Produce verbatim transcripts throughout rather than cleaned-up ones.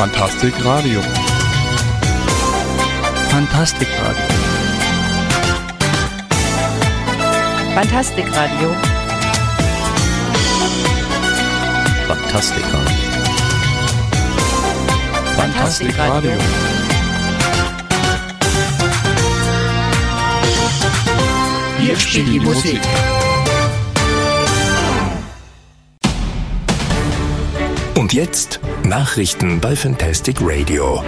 Fantastic Radio. Fantastic Radio. Fantastic Radio. Fantastic Radio. Fantastic Radio. Hier spielt die Musik. Und jetzt Nachrichten bei Fantastic Radio.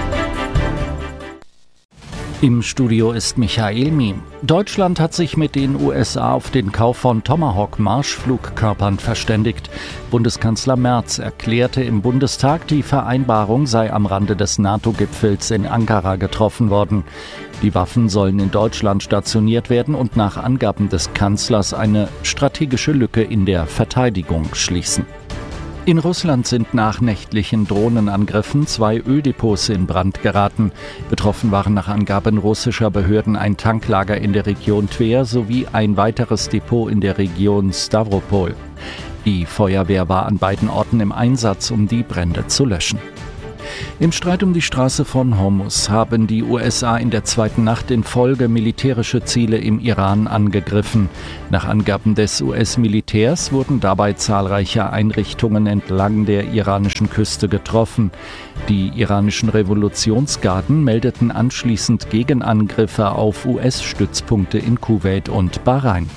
Im Studio ist Michael Miem. Deutschland hat sich mit den U S A auf den Kauf von Tomahawk-Marschflugkörpern verständigt. Bundeskanzler Merz erklärte im Bundestag, die Vereinbarung sei am Rande des NATO-Gipfels in Ankara getroffen worden. Die Waffen sollen in Deutschland stationiert werden und nach Angaben des Kanzlers eine strategische Lücke in der Verteidigung schließen. In Russland sind nach nächtlichen Drohnenangriffen zwei Öldepots in Brand geraten. Betroffen waren nach Angaben russischer Behörden ein Tanklager in der Region Tver sowie ein weiteres Depot in der Region Stavropol. Die Feuerwehr war an beiden Orten im Einsatz, um die Brände zu löschen. Im Streit um die Straße von Hormuz haben die U S A in der zweiten Nacht in Folge militärische Ziele im Iran angegriffen. Nach Angaben des U S-Militärs wurden dabei zahlreiche Einrichtungen entlang der iranischen Küste getroffen. Die iranischen Revolutionsgarden meldeten anschließend Gegenangriffe auf U S-Stützpunkte in Kuwait und Bahrain.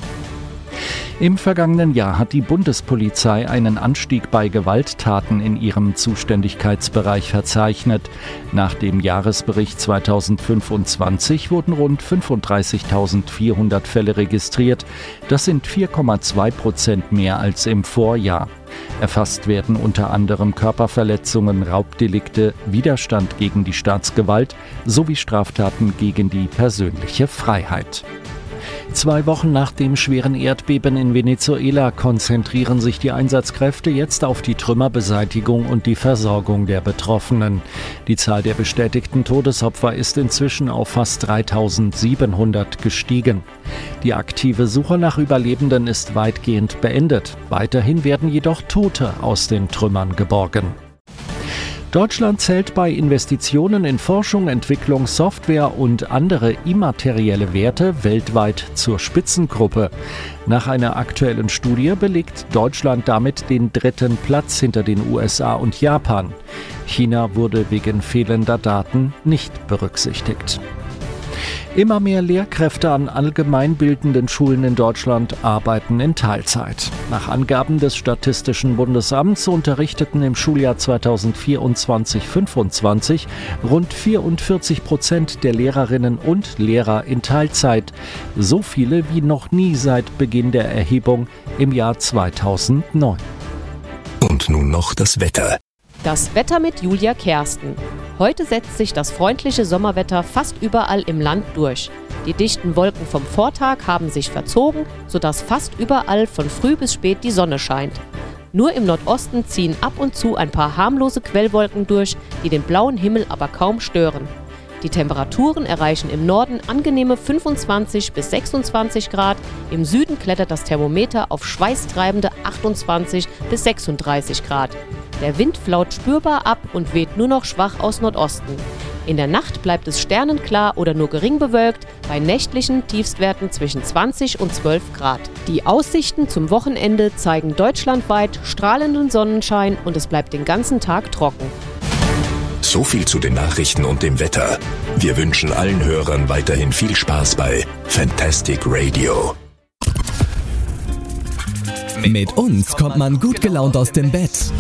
Im vergangenen Jahr hat die Bundespolizei einen Anstieg bei Gewalttaten in ihrem Zuständigkeitsbereich verzeichnet. Nach dem Jahresbericht zweitausendfünfundzwanzig wurden rund fünfunddreißigtausendvierhundert Fälle registriert. Das sind vier Komma zwei Prozent mehr als im Vorjahr. Erfasst werden unter anderem Körperverletzungen, Raubdelikte, Widerstand gegen die Staatsgewalt sowie Straftaten gegen die persönliche Freiheit. Zwei Wochen nach dem schweren Erdbeben in Venezuela konzentrieren sich die Einsatzkräfte jetzt auf die Trümmerbeseitigung und die Versorgung der Betroffenen. Die Zahl der bestätigten Todesopfer ist inzwischen auf fast dreitausendsiebenhundert gestiegen. Die aktive Suche nach Überlebenden ist weitgehend beendet. Weiterhin werden jedoch Tote aus den Trümmern geborgen. Deutschland zählt bei Investitionen in Forschung, Entwicklung, Software und andere immaterielle Werte weltweit zur Spitzengruppe. Nach einer aktuellen Studie belegt Deutschland damit den dritten Platz hinter den U S A und Japan. China wurde wegen fehlender Daten nicht berücksichtigt. Immer mehr Lehrkräfte an allgemeinbildenden Schulen in Deutschland arbeiten in Teilzeit. Nach Angaben des Statistischen Bundesamts unterrichteten im Schuljahr zweitausendvierundzwanzig fünfundzwanzig rund vierundvierzig Prozent der Lehrerinnen und Lehrer in Teilzeit. So viele wie noch nie seit Beginn der Erhebung im Jahr zweitausendneun. Und nun noch das Wetter. Das Wetter mit Julia Kersten. Heute setzt sich das freundliche Sommerwetter fast überall im Land durch. Die dichten Wolken vom Vortag haben sich verzogen, sodass fast überall von früh bis spät die Sonne scheint. Nur im Nordosten ziehen ab und zu ein paar harmlose Quellwolken durch, die den blauen Himmel aber kaum stören. Die Temperaturen erreichen im Norden angenehme fünfundzwanzig bis sechsundzwanzig Grad, im Süden klettert das Thermometer auf schweißtreibende achtundzwanzig bis sechsunddreißig Grad. Der Wind flaut spürbar ab und weht nur noch schwach aus Nordosten. In der Nacht bleibt es sternenklar oder nur gering bewölkt, bei nächtlichen Tiefstwerten zwischen zwanzig und zwölf Grad. Die Aussichten zum Wochenende zeigen deutschlandweit strahlenden Sonnenschein und es bleibt den ganzen Tag trocken. So viel zu den Nachrichten und dem Wetter. Wir wünschen allen Hörern weiterhin viel Spaß bei Fantastic Radio. Mit uns kommt man gut gelaunt aus dem Bett.